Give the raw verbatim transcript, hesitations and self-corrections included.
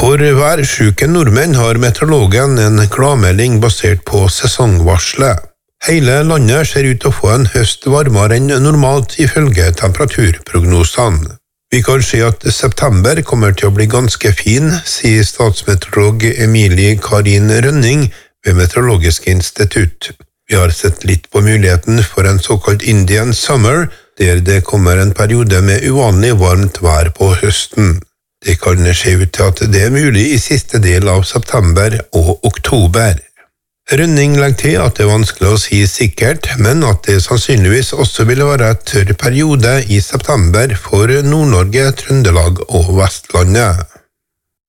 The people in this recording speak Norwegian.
For værsjuke nordmenn har meteorologen en gladmelding basert på sesongvarslet. Hele landet ser ut til å få en høst varmere enn normalt ifølge temperaturprognosene. Vi kan si at september kommer til å bli ganske fin, sier statsmeteorolog Emilie Karin Rønning ved Meteorologisk institutt. Vi har sett litt på muligheten for en såkalt Indian summer, der det kommer en periode med uvanlig varmt vær på høsten. Det kan se ut til at det er mulig i siste del av september og oktober. Rønning legger til at det er vanskelig å si sikkert, men at det sannsynligvis også vil være et tørr periode i september for Nord-Norge, Trøndelag og Vestlandet.